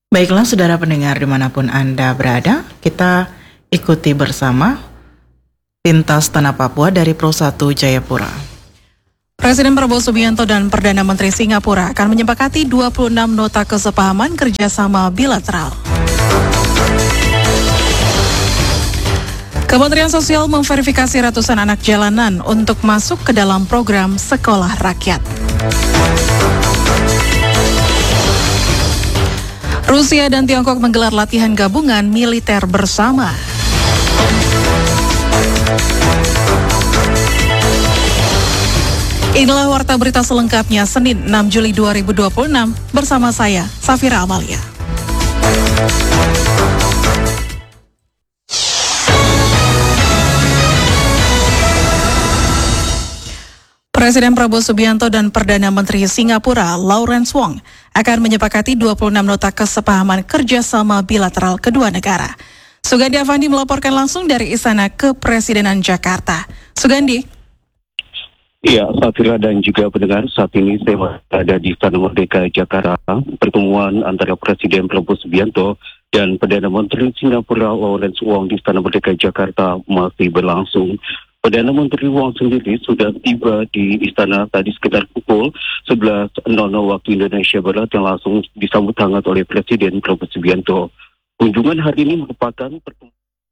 Baiklah saudara pendengar dimanapun Anda berada, kita ikuti bersama Lintas Tanah Papua dari Pro 1 Jayapura. Presiden Prabowo Subianto dan Perdana Menteri Singapura akan menyepakati 26 nota kesepahaman kerjasama bilateral. Kementerian Sosial memverifikasi ratusan anak jalanan untuk masuk ke dalam program Sekolah Rakyat. Rusia dan Tiongkok menggelar latihan gabungan militer bersama. Inilah warta berita selengkapnya Senin 6 Juli 2026 bersama saya, Safira Amalia. Presiden Prabowo Subianto dan Perdana Menteri Singapura Lawrence Wong akan menyepakati 26 nota kesepahaman kerjasama bilateral kedua negara. Sugandi Avandi melaporkan langsung dari Istana Kepresidenan Jakarta. Sugandi. Iya, Safira dan juga pendengar, saat ini saya berada di Istana Merdeka Jakarta. Pertemuan antara Presiden Prabowo Subianto dan Perdana Menteri Singapura Lawrence Wong di Istana Merdeka Jakarta masih berlangsung. Perdana Menteri Wong sendiri sudah tiba di istana tadi sekitar pukul 11.00 waktu Indonesia Barat yang langsung disambut hangat oleh Presiden Prabowo Subianto. Kunjungan hari ini merupakan pertemuan.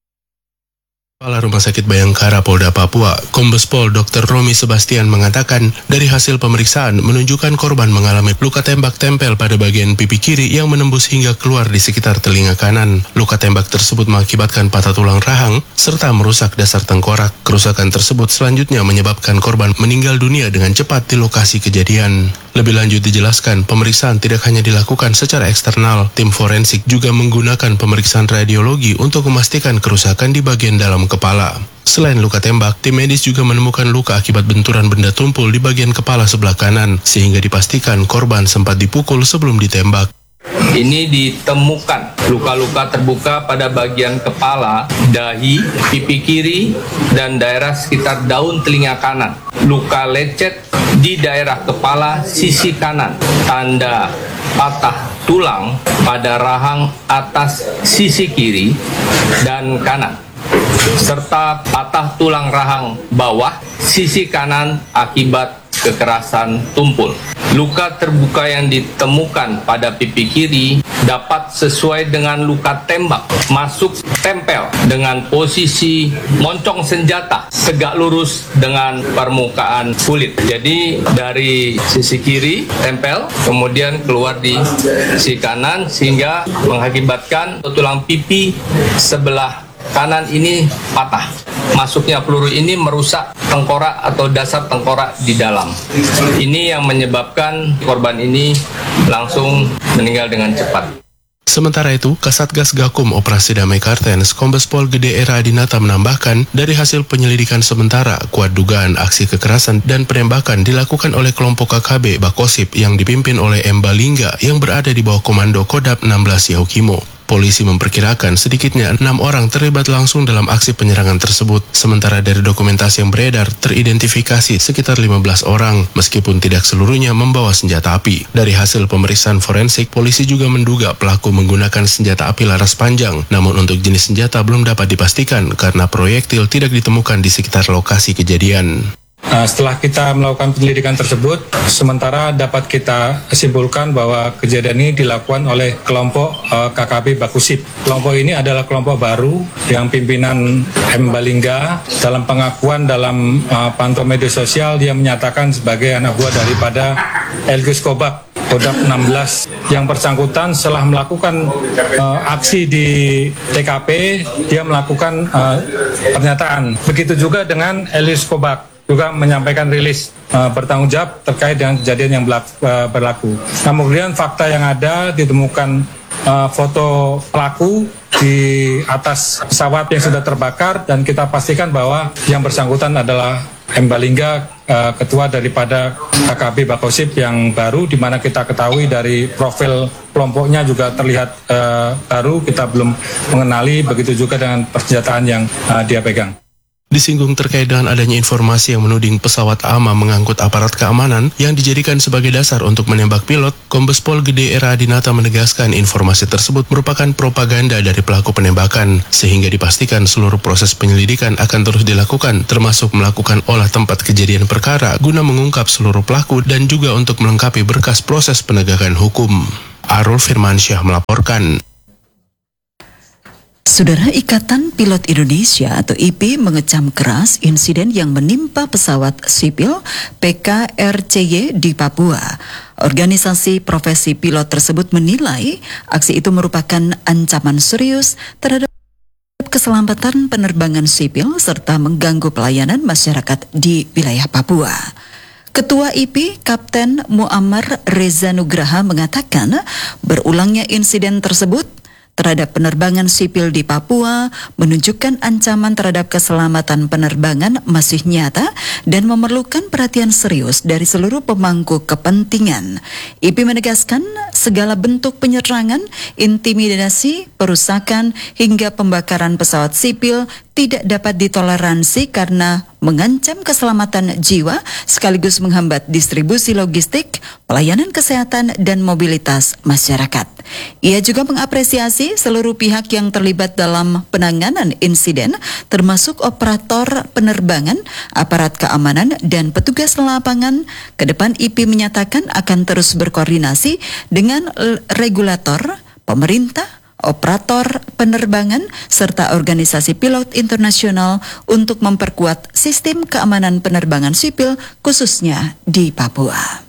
Kepala Rumah Sakit Bayangkara Polda Papua, Kombes Pol Dr. Romi Sebastian mengatakan dari hasil pemeriksaan menunjukkan korban mengalami luka tembak tempel pada bagian pipi kiri yang menembus hingga keluar di sekitar telinga kanan. Luka tembak tersebut mengakibatkan patah tulang rahang serta merusak dasar tengkorak. Kerusakan tersebut selanjutnya menyebabkan korban meninggal dunia dengan cepat di lokasi kejadian. Lebih lanjut dijelaskan, pemeriksaan tidak hanya dilakukan secara eksternal, tim forensik juga menggunakan pemeriksaan radiologi untuk memastikan kerusakan di bagian dalam kepala. Selain luka tembak, tim medis juga menemukan luka akibat benturan benda tumpul di bagian kepala sebelah kanan, sehingga dipastikan korban sempat dipukul sebelum ditembak. Ini ditemukan luka-luka terbuka pada bagian kepala, dahi, pipi kiri, dan daerah sekitar daun telinga kanan. Luka lecet di daerah kepala sisi kanan, tanda patah tulang pada rahang atas sisi kiri dan kanan, serta patah tulang rahang bawah sisi kanan akibat kekerasan tumpul. Luka terbuka yang ditemukan pada pipi kiri dapat sesuai dengan luka tembak, masuk tempel dengan posisi moncong senjata, tegak lurus dengan permukaan kulit. Jadi dari sisi kiri tempel, kemudian keluar di sisi kanan sehingga mengakibatkan tulang pipi sebelah kanan ini patah. Masuknya peluru ini merusak tengkorak atau dasar tengkorak di dalam. Ini yang menyebabkan korban ini langsung meninggal dengan cepat. Sementara itu, Kasatgas Gakum Operasi Damai Kartens, Kombes Pol Gede Era Adinata menambahkan, dari hasil penyelidikan sementara, kuat dugaan aksi kekerasan dan penembakan dilakukan oleh kelompok KKB Bakosip yang dipimpin oleh M. Balingga yang berada di bawah komando Kodam 16 Yaukimo. Polisi memperkirakan sedikitnya 6 orang terlibat langsung dalam aksi penyerangan tersebut. Sementara dari dokumentasi yang beredar, teridentifikasi sekitar 15 orang, meskipun tidak seluruhnya membawa senjata api. Dari hasil pemeriksaan forensik, polisi juga menduga pelaku menggunakan senjata api laras panjang. Namun untuk jenis senjata belum dapat dipastikan karena proyektil tidak ditemukan di sekitar lokasi kejadian. Setelah kita melakukan penyelidikan tersebut, sementara dapat kita simpulkan bahwa kejadian ini dilakukan oleh kelompok KKB Bakusip. Kelompok ini adalah kelompok baru yang pimpinan M. Balingga dalam pengakuan dalam pantau media sosial dia menyatakan sebagai anak buah daripada Elgus Kobak Kodam 16. Yang bersangkutan setelah melakukan aksi di TKP, dia melakukan pernyataan. Begitu juga dengan Elgus Kobak juga menyampaikan rilis bertanggung jawab terkait dengan kejadian yang berlaku. Nah, kemudian fakta yang ada ditemukan foto pelaku di atas pesawat yang sudah terbakar dan kita pastikan bahwa yang bersangkutan adalah M. Balingga, ketua daripada KKB Bakosip yang baru, di mana kita ketahui dari profil kelompoknya juga terlihat baru, kita belum mengenali, begitu juga dengan persenjataan yang dia pegang. disinggung terkait dengan adanya informasi yang menuding pesawat AMA mengangkut aparat keamanan yang dijadikan sebagai dasar untuk menembak pilot, Kombes Pol Gede Era Dinata menegaskan informasi tersebut merupakan propaganda dari pelaku penembakan, sehingga dipastikan seluruh proses penyelidikan akan terus dilakukan, termasuk melakukan olah tempat kejadian perkara guna mengungkap seluruh pelaku dan juga untuk melengkapi berkas proses penegakan hukum. Arul Firmansyah melaporkan. Saudara, Ikatan Pilot Indonesia atau IPI mengecam keras insiden yang menimpa pesawat sipil PKRCY di Papua. Organisasi profesi pilot tersebut menilai aksi itu merupakan ancaman serius terhadap keselamatan penerbangan sipil serta mengganggu pelayanan masyarakat di wilayah Papua. Ketua IPI, Kapten Muammar Reza Nugraha mengatakan berulangnya insiden tersebut terhadap penerbangan sipil di Papua menunjukkan ancaman terhadap keselamatan penerbangan masih nyata dan memerlukan perhatian serius dari seluruh pemangku kepentingan. IPI menegaskan segala bentuk penyerangan, intimidasi, perusakan hingga pembakaran pesawat sipil tidak dapat ditoleransi karena mengancam keselamatan jiwa sekaligus menghambat distribusi logistik, pelayanan kesehatan, dan mobilitas masyarakat. Ia juga mengapresiasi seluruh pihak yang terlibat dalam penanganan insiden, termasuk operator penerbangan, aparat keamanan, dan petugas lapangan. Kedepan IPI menyatakan akan terus berkoordinasi dengan regulator, pemerintah, operator penerbangan, serta organisasi pilot internasional untuk memperkuat sistem keamanan penerbangan sipil khususnya di Papua.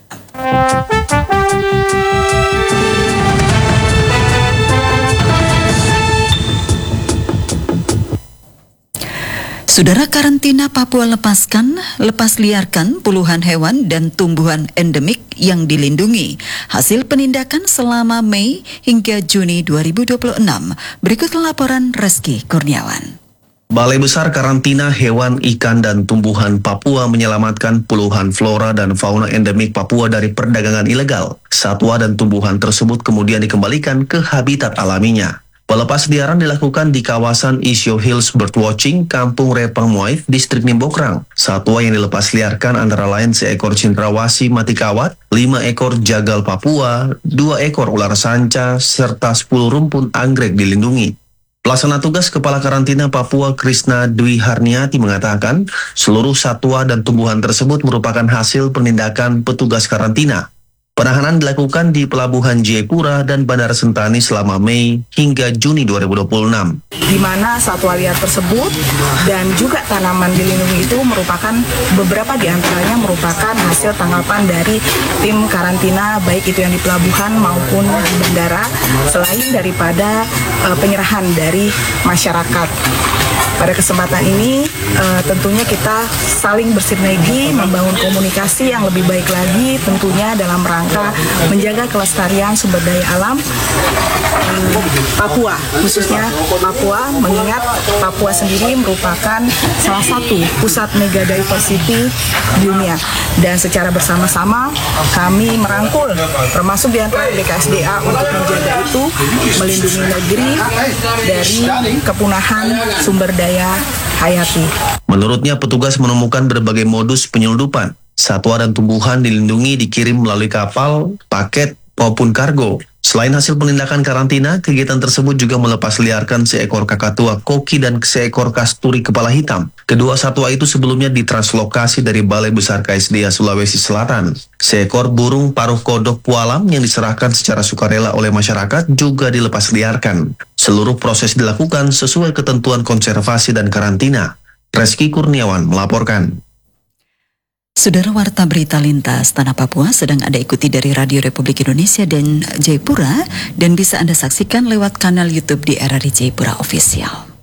Saudara, karantina Papua lepas liarkan puluhan hewan dan tumbuhan endemik yang dilindungi. Hasil penindakan selama Mei hingga Juni 2026. Berikut laporan Reski Kurniawan. Balai Besar Karantina Hewan, Ikan, dan Tumbuhan Papua menyelamatkan puluhan flora dan fauna endemik Papua dari perdagangan ilegal. Satwa dan tumbuhan tersebut kemudian dikembalikan ke habitat alaminya. Pelepasliaran dilakukan di kawasan Isyo Hills Birdwatching, Kampung Repang Muaif, Distrik Nimbokrang. Satwa yang dilepasliarkan antara lain seekor cendrawasih mati kawat, 5 ekor jagal Papua, 2 ekor ular sanca, serta 10 rumpun anggrek dilindungi. Pelaksana tugas Kepala Karantina Papua Krisna Dwi Harniati mengatakan seluruh satwa dan tumbuhan tersebut merupakan hasil penindakan petugas karantina. Penahanan dilakukan di Pelabuhan Jayapura dan Bandara Sentani selama Mei hingga Juni 2026. Di mana satwa liar tersebut dan juga tanaman dilindungi itu merupakan beberapa di antaranya merupakan hasil tanggapan dari tim karantina baik itu yang di pelabuhan maupun di bandara, selain daripada penyerahan dari masyarakat. Pada kesempatan ini tentunya kita saling bersinergi membangun komunikasi yang lebih baik lagi tentunya dalam rangka menjaga kelestarian sumber daya alam Papua, khususnya Papua, mengingat Papua sendiri merupakan salah satu pusat mega diversity dunia, dan secara bersama-sama kami merangkul termasuk di antara BKSDA untuk menjaga itu, melindungi negeri dari kepunahan sumber daya hayati. Menurutnya, petugas menemukan berbagai modus penyelundupan. Satwa dan tumbuhan dilindungi dikirim melalui kapal, paket, maupun kargo. Selain hasil penindakan karantina, kegiatan tersebut juga melepas liarkan seekor kakatua koki dan seekor kasturi kepala hitam. Kedua satwa itu sebelumnya ditranslokasi dari Balai Besar KSDA Sulawesi Selatan. Seekor burung paruh kodok pualam yang diserahkan secara sukarela oleh masyarakat juga dilepas liarkan. Seluruh proses dilakukan sesuai ketentuan konservasi dan karantina. Reski Kurniawan melaporkan. Saudara, warta berita lintas Tanah Papua sedang Anda ikuti dari Radio Republik Indonesia dan Jayapura, dan bisa Anda saksikan lewat kanal YouTube di RRI Jayapura Official.